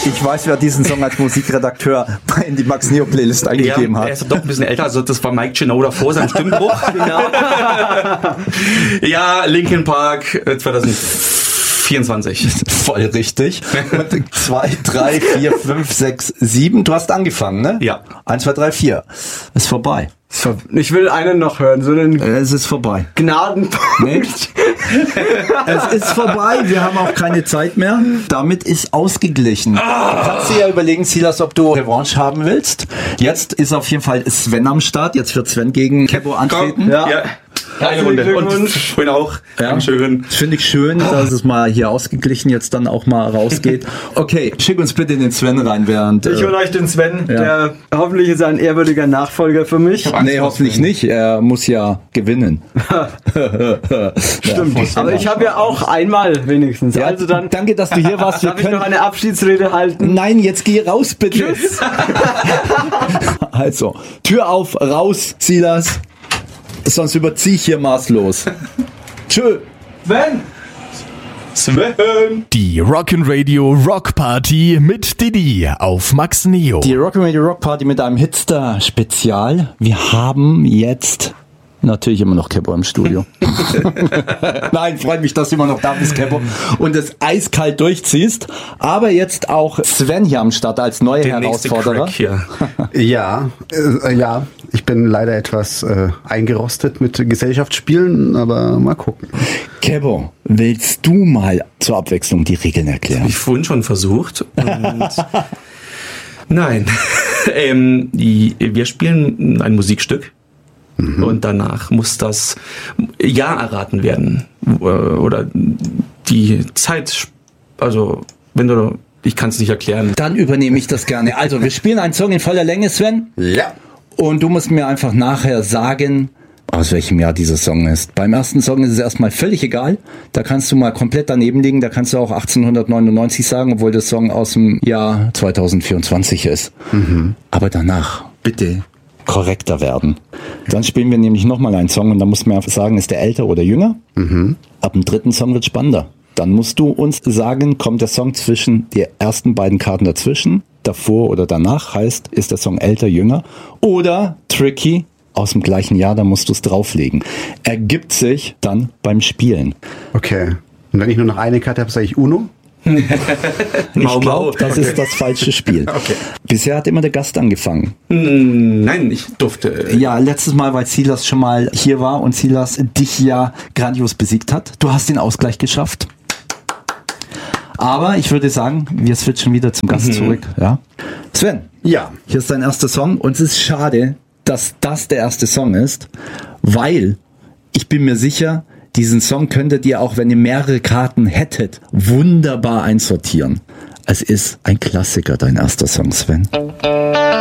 Ich weiß, wer diesen Song als Musikredakteur in die Max Neo Playlist eingegeben hat. Er ist doch ein bisschen älter, also das war Mike Chinoda vor seinem Stimmbruch. Genau. Ja, Linkin Park 2024. Voll richtig. Und 2, 3, 4, 5, 6, 7. Du hast angefangen, ne? Ja. 1, 2, 3, 4. Ist vorbei. Ich will einen noch hören, so einen Es ist vorbei. Gnadenpunkt. Nee. Es ist vorbei, wir haben auch keine Zeit mehr. Damit ist ausgeglichen. Du kannst dir ja überlegen, Silas, ob du Revanche haben willst. Jetzt ist auf jeden Fall Sven am Start. Jetzt wird Sven gegen Kebo antreten. Ja. Eine Runde. Und schön auch. Ja. Dankeschön. Das finde ich schön, dass es mal hier ausgeglichen jetzt dann auch mal rausgeht. Okay, schick uns bitte den Sven rein, während... Ich hole euch den Sven, der hoffentlich ist ein ehrwürdiger Nachfolger für mich. Nee, hoffentlich nicht. Er muss ja gewinnen. Stimmt. Aber ich habe ja auch einmal wenigstens. Ja, Also dann danke, dass du hier warst. darf ich noch eine Abschiedsrede halten? Nein, jetzt geh raus, bitte. Also, Tür auf, raus, Silas. Sonst überziehe ich hier maßlos. Tschö. Sven. Die Rock'n'Radio Rock Party mit Didi auf Max Neo. Die Rock'n'Radio Rock Party mit einem Hitster-Spezial. Wir haben jetzt natürlich immer noch Kebo im Studio. Nein, freut mich, dass du immer noch da bist, Kebo. Und es eiskalt durchziehst. Aber jetzt auch Sven hier am Start als neuer Der nächste Herausforderer. Crack hier. Ja, ich bin leider etwas eingerostet mit Gesellschaftsspielen, aber mal gucken. Kebo, willst du mal zur Abwechslung die Regeln erklären? Habe ich vorhin schon versucht. Und nein. Wir spielen ein Musikstück. Und danach muss das Jahr erraten werden. Oder die Zeit, also ich kann es nicht erklären. Dann übernehme ich das gerne. Also, wir spielen einen Song in voller Länge, Sven. Ja. Und du musst mir einfach nachher sagen, aus welchem Jahr dieser Song ist. Beim ersten Song ist es erstmal völlig egal. Da kannst du mal komplett daneben liegen. Da kannst du auch 1899 sagen, obwohl der Song aus dem Jahr 2024 ist. Aber danach, bitte korrekter werden. Dann spielen wir nämlich nochmal einen Song und dann musst du mir einfach sagen, ist der älter oder jünger? Ab dem dritten Song wird spannender. Dann musst du uns sagen, kommt der Song zwischen die ersten beiden Karten dazwischen, davor oder danach, heißt, ist der Song älter, jünger? Oder tricky, aus dem gleichen Jahr, da musst du es drauflegen. Ergibt sich dann beim Spielen. Okay. Und wenn ich nur noch eine Karte habe, sage ich Uno? Ich glaube, das ist das falsche Spiel. Okay. Bisher hat immer der Gast angefangen. Nein, ich durfte. Ja, letztes Mal, weil Silas schon mal hier war und Silas dich ja grandios besiegt hat. Du hast den Ausgleich geschafft. Aber ich würde sagen, wir switchen wieder zum Gast zurück. Ja? Sven, Ja. hier ist dein erster Song und es ist schade, dass das der erste Song ist, weil ich bin mir sicher, diesen Song könntet ihr auch, wenn ihr mehrere Karten hättet, wunderbar einsortieren. Es ist ein Klassiker, dein erster Song, Sven.